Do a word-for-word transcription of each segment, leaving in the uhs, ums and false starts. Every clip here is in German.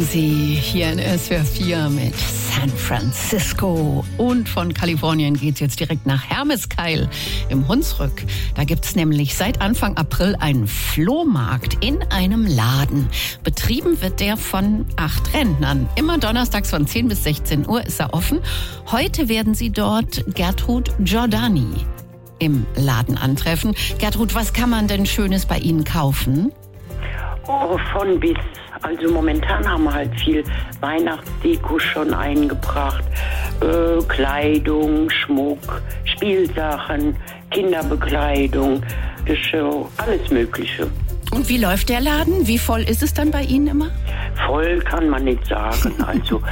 Sie hier in S W R vier mit San Francisco. Und von Kalifornien geht's jetzt direkt nach Hermeskeil im Hunsrück. Da gibt's nämlich seit Anfang April einen Flohmarkt in einem Laden. Betrieben wird der von acht Rentnern. Immer donnerstags von zehn bis sechzehn Uhr ist er offen. Heute werden Sie dort Gertrud Giordani im Laden antreffen. Gertrud, was kann man denn Schönes bei Ihnen kaufen? Oh, von bis. Also momentan haben wir halt viel Weihnachtsdeko schon eingebracht. Äh, Kleidung, Schmuck, Spielsachen, Kinderbekleidung, Geschirr, alles Mögliche. Und wie läuft der Laden? Wie voll ist es dann bei Ihnen immer? Voll kann man nicht sagen. Also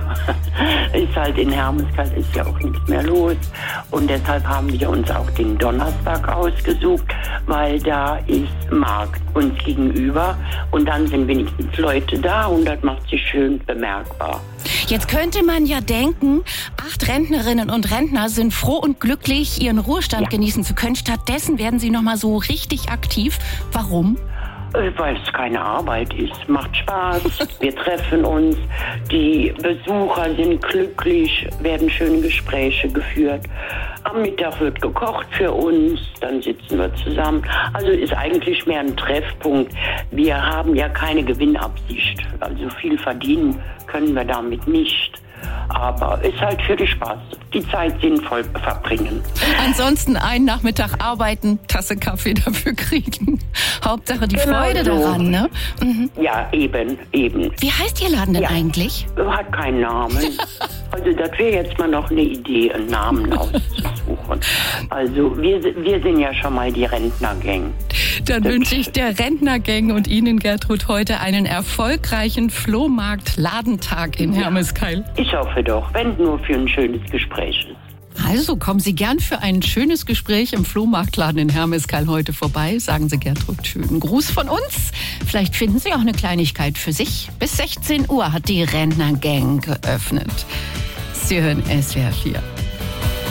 ist halt in Hermeskeil ist ja auch nichts mehr los. Und deshalb haben wir uns auch den Donnerstag ausgesucht, weil da ist Markt uns gegenüber. Und dann sind wenigstens Leute da und das macht sich schön bemerkbar. Jetzt könnte man ja denken, acht Rentnerinnen und Rentner sind froh und glücklich, ihren Ruhestand ja. genießen zu können. Stattdessen werden sie nochmal so richtig aktiv. Warum? Weil es keine Arbeit ist. Macht Spaß. Wir treffen uns. Die Besucher sind glücklich, werden schöne Gespräche geführt. Am Mittag wird gekocht für uns. Dann sitzen wir zusammen. Also ist eigentlich mehr ein Treffpunkt. Wir haben ja keine Gewinnabsicht. Also viel verdienen können wir damit nicht. Aber ist halt für den Spaß. Die Zeit sinnvoll verbringen. Ansonsten einen Nachmittag arbeiten, Tasse Kaffee dafür kriegen. Hauptsache die genau Freude so. daran, ne? Mhm. Ja, eben, eben. Wie heißt Ihr Laden denn ja. eigentlich? Hat keinen Namen. Also das wäre jetzt mal noch eine Idee, einen Namen auszusuchen. Also wir, wir sind ja schon mal die Rentnergang. Dann das wünsche ich der Rentnergang und Ihnen, Gertrud, heute einen erfolgreichen Flohmarkt-Ladentag in Hermeskeil. Ich hoffe doch, wenn nur für ein schönes Gespräch ist. Also kommen Sie gern für ein schönes Gespräch im Flohmarktladen in Hermeskeil heute vorbei. Sagen Sie Gertrud schönen Gruß von uns. Vielleicht finden Sie auch eine Kleinigkeit für sich. Bis sechzehn Uhr hat die Rentnergang geöffnet. Sie hören S W R vier.